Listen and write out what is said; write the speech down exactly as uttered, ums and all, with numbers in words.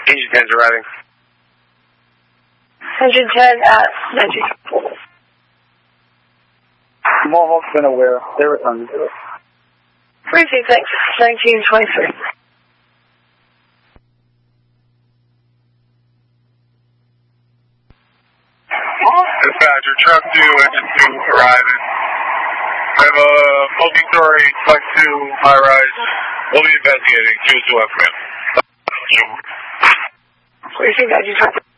Engine ten's arriving. Engine ten at nineteen. Mohawk's been aware. They're returning to it. Briefing, thanks. nineteen twenty-three. Dispatcher, truck two, engine two arriving. I have a multi-story flex two high-rise. We'll be investigating. Choose to left, man. Briefing, nineteen twenty-three.